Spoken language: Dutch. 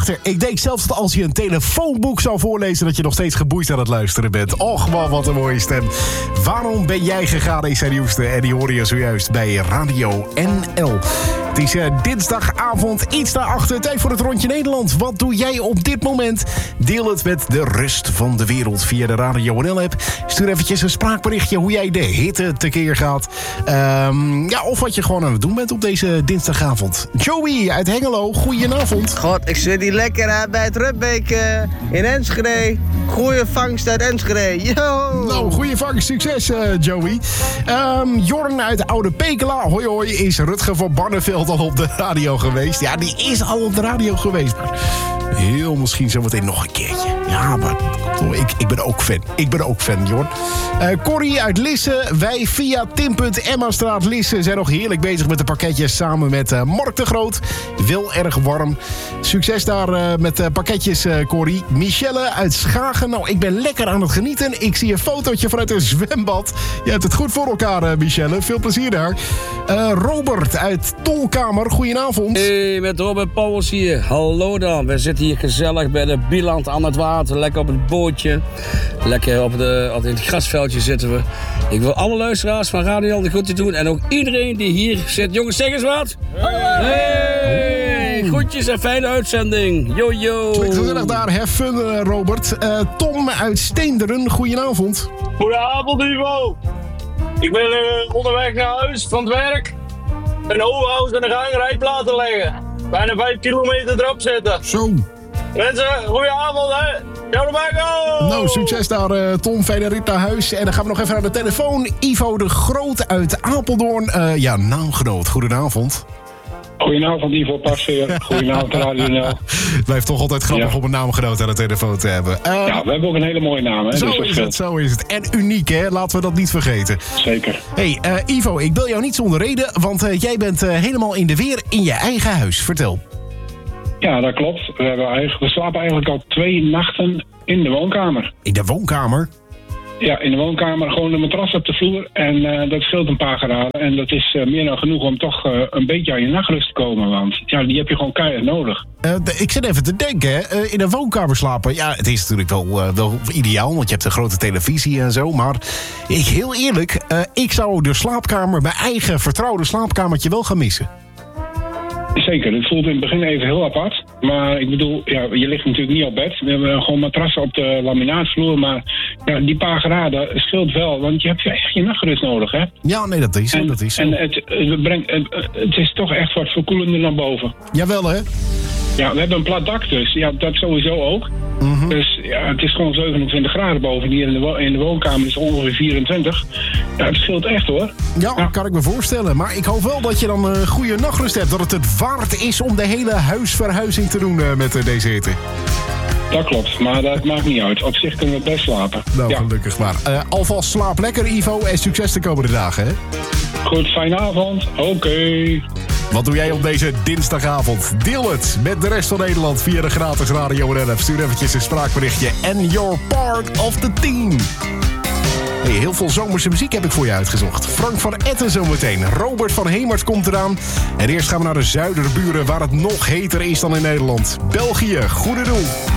achter. Ik denk zelfs dat als je een telefoonboek zou voorlezen... dat je nog steeds geboeid aan het luisteren bent. Och, man, wat een mooie stem. Waarom ben jij gegaan, is zijn nieuwste. En die hoorde je zojuist bij Radio NL. Het is dinsdagavond, iets daarachter. Tijd voor het Rondje Nederland. Wat doe jij op dit moment? Deel het met de rest van de wereld via de Radio NL-app. Stuur eventjes een spraakberichtje hoe jij de hitte tekeer gaat. Of wat je gewoon aan het doen bent op deze dinsdagavond. Joey uit Hengelo, goedenavond. God, ik zit hier lekker bij het Rubbeek in Enschede. Goeie vangst uit Enschede. Yo! Nou, goeie vangst. Succes, Joey. Jorn uit Oude Pekela. Hoi hoi, is Rutger van Barneveld al op de radio geweest? Ja, die is al op de radio geweest. Maar heel misschien zometeen nog een keertje. Ja, maar ik ben ook fan. Ik ben ook fan, Jorn. Corrie uit Lisse. Wij via Tim.Emmastraat Lisse zijn nog heerlijk bezig met de pakketjes samen met Mark de Groot. Wel erg warm. Succes daar met de pakketjes, Corrie. Michelle uit Schagen. Nou, ik ben lekker aan het genieten. Ik zie een fotootje vanuit een zwembad. Je hebt het goed voor elkaar, Michelle. Veel plezier daar. Robert uit Tolkamer. Goedenavond. Hey, met Robert Pauwels hier. Hallo dan. We zitten hier gezellig bij de Bieland aan het water. Lekker op het bootje. Lekker op het grasveldje zitten we. Ik wil alle luisteraars van Radio de groeten doen. En ook iedereen die hier zit. Jongens, zeg eens wat. Hey, groetjes en fijne uitzending. Yo, yo. Klinkt gezellig daar. Have fun, Robert. Tom uit Steenderen. Goedenavond. Goedenavond, Ivo. Ik ben onderweg naar huis van het werk. Een overhuis en een gangrijp laten leggen. Bijna 5 kilometer erop zetten. Zo. Mensen, goedenavond, hè. Ciao de Bago! Nou, succes daar, Tom. Fijne rit naar huis. En dan gaan we nog even naar de telefoon. Ivo de Groot uit Apeldoorn. Naamgenoot. Goedenavond. Goedenavond, Ivo Pasveer. Goedenavond, Radio NL. Het blijft toch altijd grappig om een naamgenoot aan de telefoon te hebben. Ja, we hebben ook een hele mooie naam, hè? Zo is het. En uniek, hè? Laten we dat niet vergeten. Zeker. Hey, Ivo, ik bel jou niet zonder reden, want jij bent helemaal in de weer in je eigen huis. Vertel. Ja, dat klopt. We slapen eigenlijk al 2 nachten in de woonkamer. In de woonkamer? Ja, in de woonkamer gewoon een matras op de vloer. En dat scheelt een paar graden. En dat is meer dan genoeg om toch een beetje aan je nachtrust te komen. Want ja, die heb je gewoon keihard nodig. Ik zit even te denken, hè. In een woonkamer slapen. Ja, het is natuurlijk wel ideaal, want je hebt een grote televisie en zo. Maar heel eerlijk, ik zou de slaapkamer, mijn eigen vertrouwde slaapkamertje wel gaan missen. Zeker, het voelt in het begin even heel apart. Maar ik bedoel, ja, je ligt natuurlijk niet op bed. We hebben gewoon matrassen op de laminaatvloer. Maar ja, die paar graden scheelt wel. Want je hebt echt je nachtrust nodig, hè? Ja, nee, dat is zo. En het is toch echt wat verkoelender naar boven. Jawel, hè? Ja, we hebben een plat dak dus. Ja, dat sowieso ook. Mm-hmm. Dus ja, het is gewoon 27 graden boven. Hier in de woonkamer is ongeveer 24. Ja, het scheelt echt, hoor. Ja, kan ik me voorstellen. Maar ik hoop wel dat je dan een goede nachtrust hebt. Dat het waard is om de hele huisverhuizing te doen met deze hitte. Dat klopt, maar dat maakt niet uit. Op zich kunnen we best slapen. Nou, gelukkig maar. Alvast slaap lekker, Ivo. En succes de komende dagen, hè? Goed, fijne avond. Oké. Wat doe jij op deze dinsdagavond? Deel het met de rest van Nederland via de gratis Radio NL. Stuur eventjes een spraakberichtje. And you're part of the team. Hey, heel veel zomerse muziek heb ik voor je uitgezocht. Frank van Etten zometeen. Robert van Hemert komt eraan. En eerst gaan we naar de zuiderburen waar het nog heter is dan in Nederland. België, goede doel.